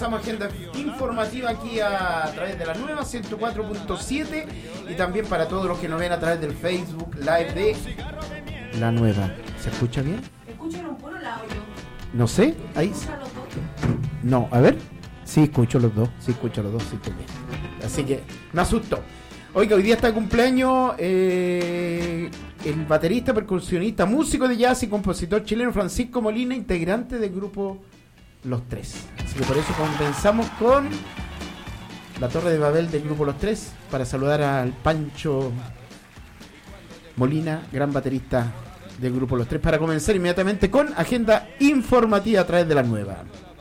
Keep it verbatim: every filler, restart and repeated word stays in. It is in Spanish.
comenzamos agenda informativa aquí a, a través de la nueva ciento cuatro punto siete y también para todos los que nos ven a través del Facebook Live de la nueva. ¿Se escucha bien? Escuchan un puro lado yo. No sé, ahí. No, a ver. Sí, escucho los dos, sí, escucho los dos, sí, estoy bien. Así que me asustó. Oiga, hoy día está de cumpleaños eh, el baterista, percusionista, músico de jazz y compositor chileno Francisco Molina, integrante del grupo Los Tres. Así que por eso comenzamos con la Torre de Babel del grupo Los Tres para saludar al Pancho Molina, gran baterista del grupo Los Tres, para comenzar inmediatamente con agenda informativa a través de la nueva.